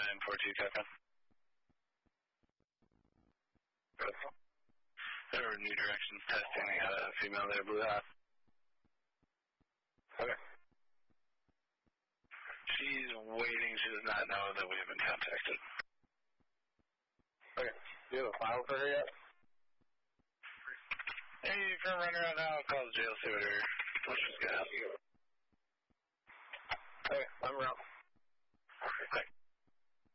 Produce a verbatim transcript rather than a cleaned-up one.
nine four two, Captain. There were New Directions testing. They got a female there, Blue Hat. Okay. She's waiting. She does not know that we have been contacted. Okay. Do you have a file for her yet? Hey, if you're running around now, I'll call the jail, see what her, what she's got. Okay, I'm around.